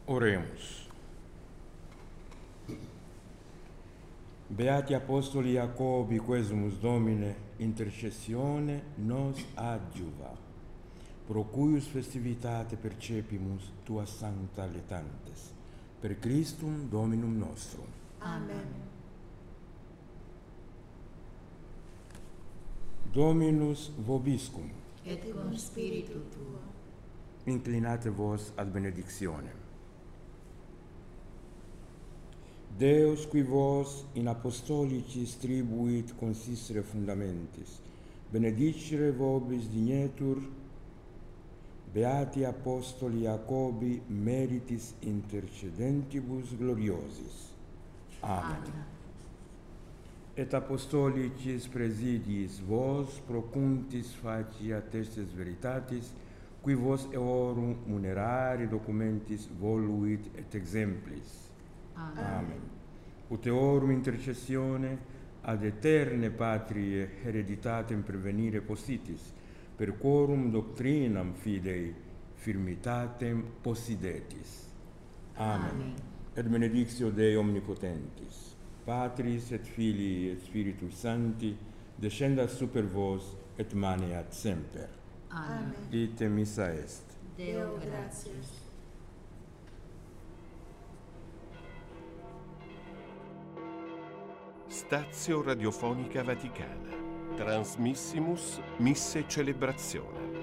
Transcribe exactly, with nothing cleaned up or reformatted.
Oremus. Beati Apostoli Jacobi, quesumus Domine, intercessione nos adjuva, pro cuius festivitate percepimus tua sancta letantes, per Christum Dominum nostrum. Amen. Dominus vobiscum. Et cum spiritu tuo. Inclinate vos ad benedictionem. Deus qui vos in apostolicis tribuit consistere fundamentis, benedicere vobis dignetur, beati apostoli Jacobi meritis intercedentibus gloriosis. Amen. Amen. Et apostolicis presidiis vos procuntis facia testes veritatis, qui vos eorum munerari documentis voluit et exemplis. Amen. Amen. Ut eorum intercessione ad eterne patrie hereditatem prevenire possitis, per quorum doctrinam fidei firmitatem possidetis. Amen. Amen. Et benedictio Dei omnipotentis, Patris et Filii et Spiritus Sancti, descendat super vos et maneat semper. Amen. Ite missa est. Deo gratias. Stazio Radiofonica Vaticana. Transmissimus Misse Celebrazione.